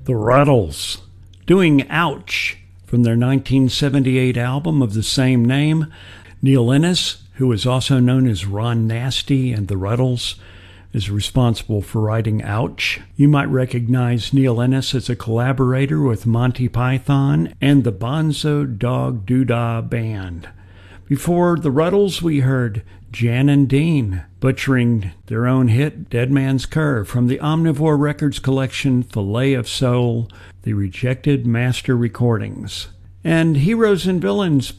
The Ruddles, doing Ouch from their 1978 album of the same name. Neil Innes, who is also known as Ron Nasty and the Ruddles, is responsible for writing Ouch. You might recognize Neil Innes as a collaborator with Monty Python and the Bonzo Dog Doodah Band. Before the Ruddles, we heard Jan and Dean butchering their own hit Dead Man's Curve from the Omnivore Records collection Fillet of Soul, the Rejected Master Recordings. And Heroes and Villains